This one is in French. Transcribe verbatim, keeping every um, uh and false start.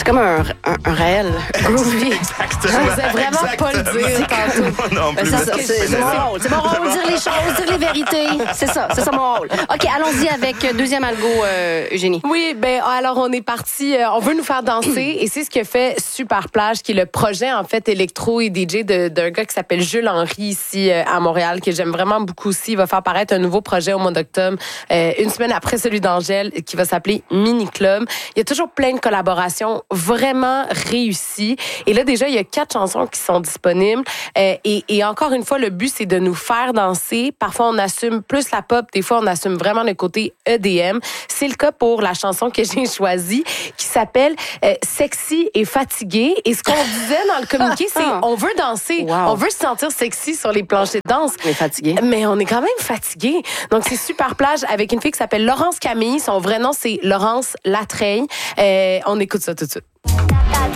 comme un, un, un réel groovy. Exactement. Je sais vraiment pas le dire tantôt. Moi non plus. C'est ça, c'est, c'est mon rôle. C'est mon rôle, bon. dire les choses, dire les vérités. C'est ça, c'est ça mon rôle. OK, allons-y avec euh, deuxième algo, euh, Eugénie. Oui, ben alors on est parti, euh, on veut nous faire danser et c'est ce que fait Super Plage, qui est le projet en fait électro et D J de, d'un gars qui s'appelle Jules Henry ici euh, à Montréal, que j'aime vraiment beaucoup aussi. Il va faire paraître un nouveau projet au mois d'octobre, euh, une semaine après celui d'Angèle, qui va s'appeler Mini Club. Il y a toujours plein de collaborations vraiment réussies. Et là déjà, il y a quatre chansons qui sont disponibles. Euh, et, et encore une fois, le but c'est de nous faire danser. Parfois on assume plus la pop, des fois on assume vraiment le côté E D M. C'est le cas pour la chanson que j'ai choisie, qui s'appelle euh, Sexy et fatigué. Et ce qu'on disait dans le communiqué, c'est on veut danser, Wow. on veut se sentir sexy sur les planchers de danse. On est fatigué. Mais on est quand même fatigué. Donc c'est Super Plage avec une fille qui s'appelle Laurence Camille. Son vrai nom c'est Laurence Latreille. Euh, on écoute ça tout de suite.